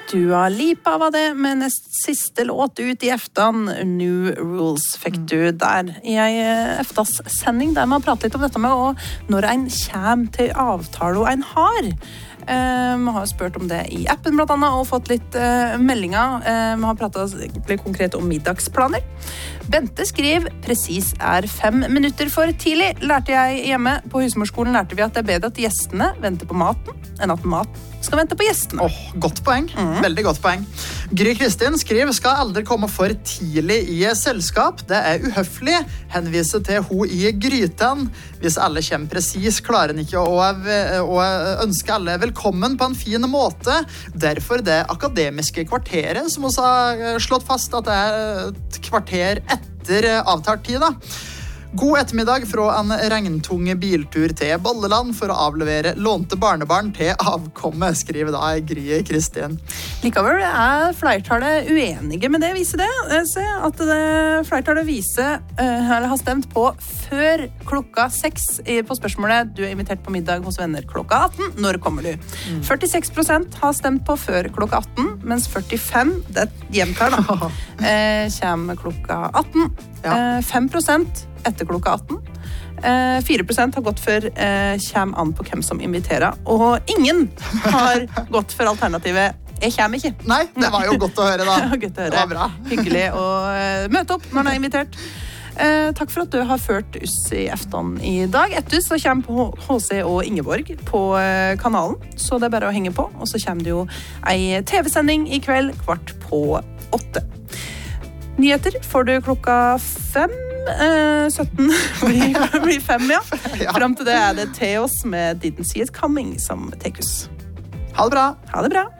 Dua Lipa var det, med nest siste låt ut i eftan, New Rules, fikk du der i eftas sending, der man prater litt om dette med når en kommer til avtale en har. Vi har spurt om det i appen blant annet, og fått litt meldinger. Vi har pratet litt konkret om middagsplaner. Bente skriver, precis 5 minutter for tidlig. Lærte jeg hjemme på husmorskolen, lærte vi at det bedre at gjestene venter på maten, enn at maten skal vente på gjestene. Godt poeng. Veldig godt poeng. Gry Kristin skriver, skal aldri komme for tidlig i selskap. Det uhøflig. Henvise til ho i gryten. Hvis alle kommer precis, klarer en ikke å ønske alle velkommen på en fin måte. Derfor det akademiske kvarteret, som også har slått fast at det et kvarter etter avtalt tid da. God ettermiddag fra en regntunge biltur til Bolleland for å avlevere lånte barnebarn til avkomme, skriver da Gry Kristin. Likevel flertallet uenige med det, viser det. Se at flertallet viser, eller har stemt på før klokka 6 på spørsmålet du invitert på middag hos venner klokka 18. Når kommer du? 46% har stemt på før klokka 18, mens 45, det gjentar da, kommer klokka 18. 5% etter klokka 18. 4% har gått for kjem an på hvem som inviterer, og ingen har gått for alternativet jeg kommer ikke. Nei, det var jo godt å høre da. Godt å høre. Det var bra. Hyggelig å møte opp når man invitert. Takk for at du har ført oss i eftan i dag. Etter så kommer HC og Ingeborg på kanalen, så det bare å henge på, og så kommer det jo en TV-sending i kveld 7:15. Nyheter får du klokka 5. 17 blir 5, ja. Frem til det det Theos med Didn't See It Coming som tekes. Ha det bra. Ha det bra.